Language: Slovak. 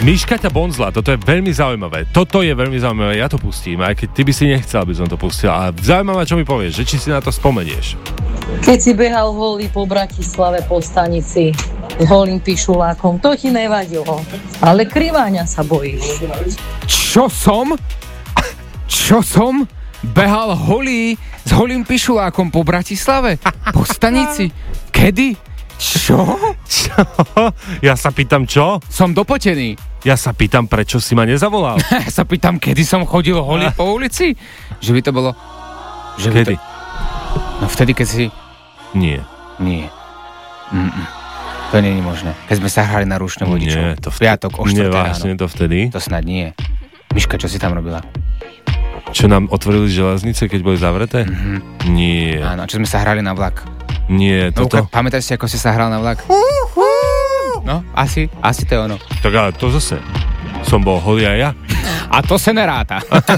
Miška ťa bonzla, toto je veľmi zaujímavé. Ja to pustím, aj keď ty by si nechcel, aby som to pustil. A zaujímavé, čo mi povieš, že či si na to spomenieš. Keď si behal holý po Bratislave po stanici s holým pišulákom, to ti nevadilo. Ale kriváňa sa bojíš. Čo som? Behal holý s holým pišulákom po Bratislave? Po stanici? Kedy? Čo? Ja sa pýtam, čo? Som dopotený. Ja sa pýtam, prečo si ma nezavolal. Ja sa pýtam, kedy som chodil holý po ulici? Že by to bolo... Kedy? No vtedy, keď si... Nie. To nie je možné. Keď sme sa hrali na rušné vodičov. Nie, to Piatok o 4 ráno. Vážne to vtedy? To snad nie. Miška, čo si tam robila? Čo nám otvorili železnice, keď boli zavreté? Nie. Áno, čo sme sa hrali na vlak. Nie, toto... Pamätáš si, ako si sa hral na vlak? No, asi to je ono. Tak ale to zase. Som bol holý aj ja. A to sa neráta.